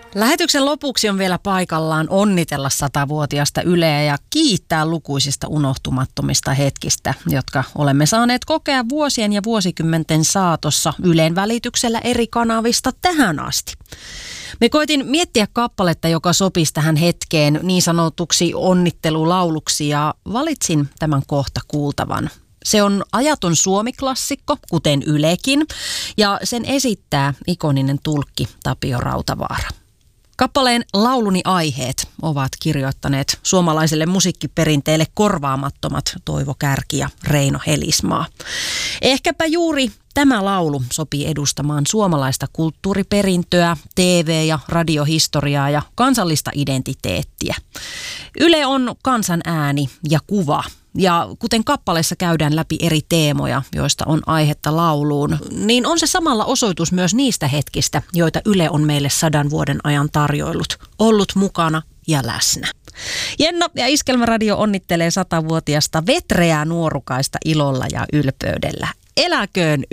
Lähetyksen lopuksi on vielä paikallaan onnitella 100-vuotiasta Yleä ja kiittää lukuisista unohtumattomista hetkistä, jotka olemme saaneet kokea vuosien ja vuosikymmenten saatossa Ylen välityksellä eri kanavista tähän asti. Me koitin miettiä kappaletta, joka sopisi tähän hetkeen niin sanotuksi onnittelulauluksi ja valitsin tämän kohta kuultavan. Se on ajaton suomiklassikko, kuten Ylekin, ja sen esittää ikoninen tulkki Tapio Rautavaara. Kappaleen lauluni aiheet ovat kirjoittaneet suomalaiselle musiikkiperinteelle korvaamattomat Toivo Kärki ja Reino Helismaa. Ehkäpä juuri tämä laulu sopii edustamaan suomalaista kulttuuriperintöä, TV- ja radiohistoriaa ja kansallista identiteettiä. Yle on kansan ääni ja kuva. Ja kuten kappaleessa käydään läpi eri teemoja, joista on aihetta lauluun, niin on se samalla osoitus myös niistä hetkistä, joita Yle on meille 100 vuoden ajan tarjoillut, ollut mukana ja läsnä. Jenna ja Iskelmäradio onnittelee 100-vuotiasta vetreää nuorukaista ilolla ja ylpeydellä. Eläköön